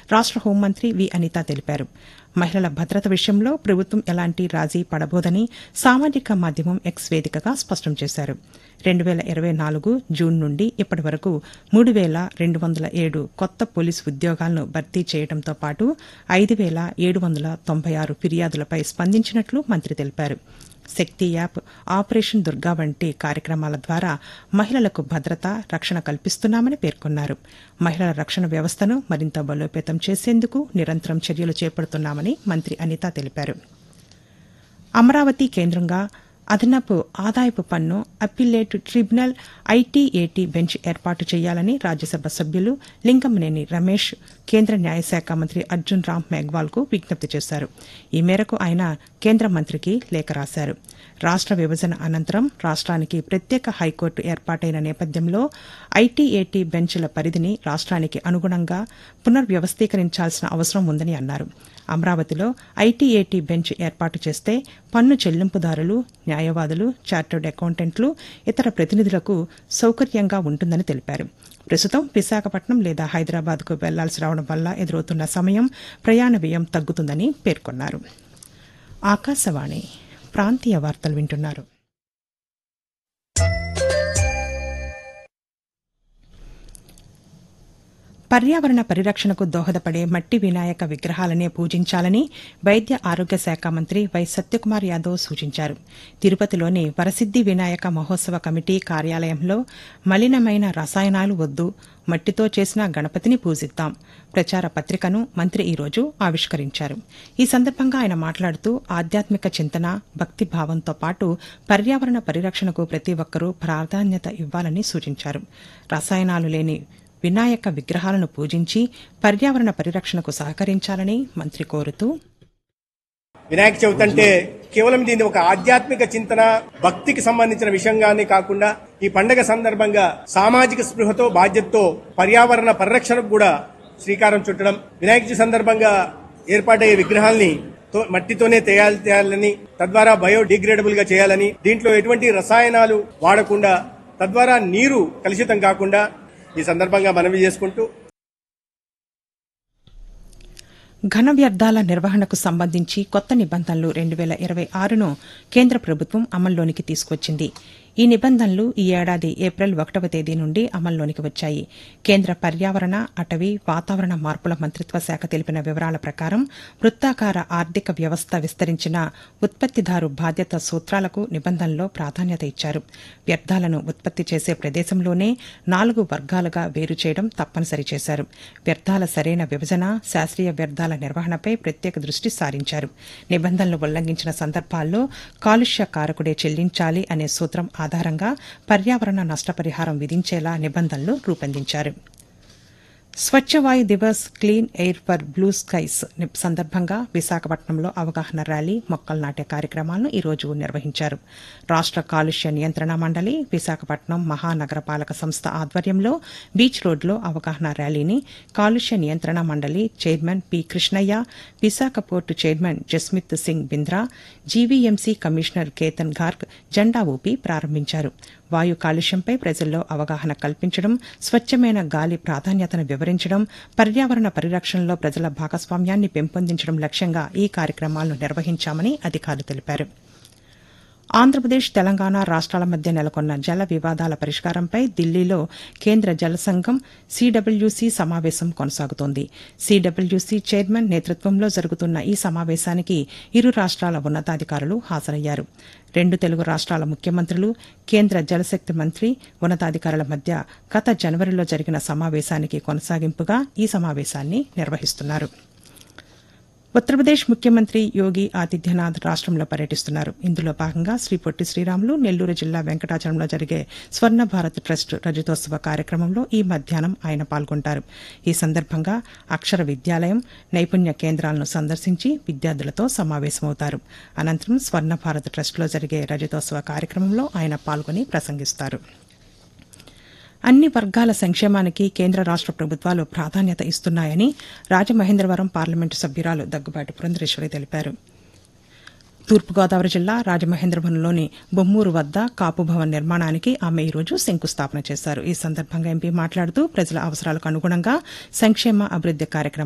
రాష్ట హోంమంత్రి వి అనిత తెలిపారు. మహిళల భద్రత విషయంలో ప్రభుత్వం ఎలాంటి రాజీ పడబోదని సామాజిక మాధ్యమం ఎక్స్ వేదికగా స్పష్టం చేశారు. 2024 జూన్ నుండి ఇప్పటి వరకు 3,207 కొత్త పోలీసు ఉద్యోగాలను భర్తీ చేయడంతో పాటు 5,796 ఫిర్యాదులపై స్పందించినట్లు మంత్రి తెలిపారు. శక్తి యాప్, ఆపరేషన్ దుర్గా వంటి కార్యక్రమాల ద్వారా మహిళలకు భద్రత, రక్షణ కల్పిస్తున్నామని పేర్కొన్నారు. మహిళల రక్షణ వ్యవస్థను మరింత బలోపేతం చేసేందుకు నిరంతరం చర్యలు చేపడుతున్నామని మంత్రి అనిత తెలిపారు. అమరావతి కేంద్రంగా అదనపు ఆదాయపు పన్ను అప్పీలేట్ ట్రిబ్యునల్ ఐటీఏటీ బెంచ్ ఏర్పాటు చేయాలని రాజ్యసభ సభ్యులు లింగంనేని రమేష్ కేంద్ర న్యాయశాఖ మంత్రి అర్జున్ రామ్ మేఘ్వాల్కు విజ్ఞప్తి చేశారు. ఈ మేరకు ఆయన కేంద్ర మంత్రికి లేఖ రాశారు. రాష్ట విభజన అనంతరం రాష్ట్రానికి ప్రత్యేక హైకోర్టు ఏర్పాటైన నేపథ్యంలో ఐటీఏటీ బెంచ్ల పరిధిని రాష్ట్రానికి అనుగుణంగా పునర్వ్యవస్థీకరించాల్సిన అవసరం ఉందని అన్నారు. అమరావతిలో ఐటీఏటీ బెంచ్ ఏర్పాటు చేస్తే పన్ను చెల్లింపుదారులు, న్యాయవాదులు, చార్టర్డ్ అకౌంటెంట్లు, ఇతర ప్రతినిధులకు సౌకర్యంగా ఉంటుందని తెలిపారు. ప్రస్తుతం విశాఖపట్నం లేదా హైదరాబాద్కు వెళ్లాల్సి రావడం వల్ల ఎదురవుతున్న సమయం, ప్రయాణ వ్యయం తగ్గుతుందని పేర్కొన్నారు. ఆకాశవాణి ప్రాంతీయ వార్తలు వింటున్నారు. పర్యావరణ పరిరక్షణకు దోహదపడే మట్టి వినాయక విగ్రహాలనే పూజించాలని వైద్య ఆరోగ్య శాఖ మంత్రి వై సత్యకుమార్ యాదవ్ సూచించారు. తిరుపతిలోని వరసిద్ది వినాయక మహోత్సవ కమిటీ కార్యాలయంలో మలినమైన రసాయనాలు వద్దు, మట్టితో చేసిన గణపతిని పూజిద్దాం ప్రచార పత్రికను మంత్రి ఈరోజు ఆవిష్కరించారు. ఈ సందర్భంగా ఆయన మాట్లాడుతూ ఆధ్యాత్మిక చింతన, భక్తిభావంతో పాటు పర్యావరణ పరిరక్షణకు ప్రతి ఒక్కరూ ప్రాధాన్యత ఇవ్వాలని సూచించారు. రసాయనాలు లేని వినాయక విగ్రహాలను పూజించి పర్యావరణ పరిరక్షణకు సహకరించాలని మంత్రి కోరుతూ, వినాయక చవితి అంటే కేవలం దీన్ని ఒక ఆధ్యాత్మిక చింతన, భక్తికి సంబంధించిన విషయంగానే కాకుండా ఈ పండుగ సందర్భంగా సామాజిక స్పృహతో, బాధ్యతతో పర్యావరణ పరిరక్షణకు కూడా శ్రీకారం చుట్టడం, వినాయక చవితి సందర్భంగా ఏర్పాటయ్యే విగ్రహాల్ని మట్టితోనే తయాలని, తద్వారా బయోడిగ్రేడబుల్ గా చేయాలని, దీంట్లో ఎటువంటి రసాయనాలు వాడకుండా, తద్వారా నీరు కలుషితం కాకుండా ఈ సందర్భంగా మనవి చేసుకుంటూ, ఘన వ్యర్థాల నిర్వహణకు సంబంధించి కొత్త నిబంధనలు 2026ను కేంద్ర ప్రభుత్వం అమల్లోనికి తీసుకొచ్చింది. ఈ నిబంధనలు ఈ ఏడాది ఏప్రిల్ 1వ తేదీ నుండి అమల్లోనికి వచ్చాయి. కేంద్ర పర్యావరణ, అటవీ, వాతావరణ మార్పుల మంత్రిత్వ శాఖ తెలిపిన వివరాల ప్రకారం వృత్తాకార ఆర్థిక వ్యవస్థ విస్తరించిన ఉత్పత్తిదారు బాధ్యత సూత్రాలకు నిబంధనలో ప్రాధాన్యత ఇచ్చారు. వ్యర్థాలను ఉత్పత్తి చేసే ప్రదేశంలోనే 4 వర్గాలుగా వేరు చేయడం తప్పనిసరి చేశారు. వ్యర్థాల సరైన విభజన, శాస్త్రీయ వ్యర్థాల నిర్వహణపై ప్రత్యేక దృష్టి సారించారు. నిబంధనలు ఉల్లంఘించిన సందర్భాల్లో కాలుష్య కారకుడే చెల్లించాలి అనే సూత్రం ఆధారంగా పర్యావరణ నష్టపరిహారం విధించేలా నిబంధనలు రూపొందించారు. స్వచ్ఛ వాయు Divas, clean air for blue skies సందర్భంగా విశాఖపట్నంలో అవగాహన ర్యాలీ, మొక్కలు నాటే కార్యక్రమాలను ఈరోజు నిర్వహించారు. రాష్ట కాలుష్య నియంత్రణ మండలి, విశాఖపట్నం మహానగరపాలక సంస్థ ఆధ్వర్యంలో బీచ్ రోడ్లో అవగాహన ర్యాలీని కాలుష్య నియంత్రణ మండలి chairman P Krishnaiah, Visakha port chairman Jasmith Singh Bindra, GVMC commissioner Ketan Garg జెండా ఊపి ప్రారంభించారు. వాయు కాలుష్యంపై ప్రజల్లో అవగాహన కల్పించడం, స్వచ్ఛమైన గాలి ప్రాధాన్యతను వివరించడం, పర్యావరణ పరిరక్షణలో ప్రజల భాగస్వామ్యాన్ని పెంపొందించడం లక్ష్యంగా ఈ కార్యక్రమాలను నిర్వహించామని అధికారులు తెలిపారు. ఆంధ్రప్రదేశ్, తెలంగాణ రాష్ట్రాల మధ్య నెలకొన్న జల వివాదాల పరిష్కారంపై ఢిల్లీలో కేంద్ర జల సంఘం సీడబ్ల్యూసీ సమావేశం కొనసాగుతోంది. సీడబ్ల్యూసీ చైర్మన్ నేతృత్వంలో జరుగుతున్న ఈ సమావేశానికి ఇరు రాష్ట్రాల ఉన్నతాధికారులు హాజరయ్యారు. 2 తెలుగు రాష్ట్రాల ముఖ్యమంత్రులు, కేంద్ర జలశక్తి మంత్రి, ఉన్నతాధికారుల మధ్య గత జనవరిలో జరిగిన సమావేశానికి కొనసాగింపుగా ఈ సమావేశాన్ని నిర్వహిస్తున్నారు. ఉత్తరప్రదేశ్ ముఖ్యమంత్రి యోగి ఆదిత్యనాథ్ రాష్ట్రంలో పర్యటిస్తున్నారు. ఇందులో భాగంగా శ్రీ పొట్టి శ్రీరాములు నెల్లూరు జిల్లా వెంకటాచలంలో జరిగే స్వర్ణ భారత్ ట్రస్ట్ రజతోత్సవ కార్యక్రమంలో ఈ మధ్యాహ్నం ఆయన పాల్గొంటారు. ఈ సందర్భంగా అక్షర విద్యాలయం, నైపుణ్య కేంద్రాలను సందర్శించి విద్యార్థులతో సమావేశమవుతారు. అనంతరం స్వర్ణ భారత్ ట్రస్టులో జరిగే రజతోత్సవ కార్యక్రమంలో ఆయన పాల్గొని ప్రసంగిస్తారు. అన్ని వర్గాల సంక్షేమానికి కేంద్ర రాష్ట ప్రభుత్వాలు ప్రాధాన్యత ఇస్తున్నాయని రాజమహేంద్రవరం పార్లమెంటు సభ్యురాలు దగ్గుబాటి పురంధరేశ్వరి తెలిపారు. తూర్పుగోదావరి జిల్లా రాజమహేంద్రవరంలోని బొమ్మూరు వద్ద కాపు భవన్ నిర్మాణానికి ఆమె ఈరోజు శంకుస్థాపన చేశారు. ఈ సందర్భంగా ఎంపీ మాట్లాడుతూ ప్రజల అవసరాలకు అనుగుణంగా సంక్షేమ, అభివృద్ది కార్యక్రమాలు